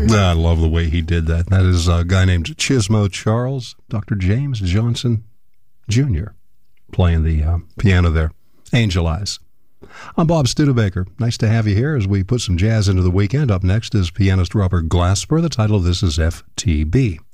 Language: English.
I love the way he did that. That is a guy named Chismo Charles, Dr. James Johnson Jr., playing the piano there. Angel Eyes. I'm Bob Studebaker. Nice to have you here as we put some jazz into the weekend. Up next is pianist Robert Glasper. The title of this is FTB.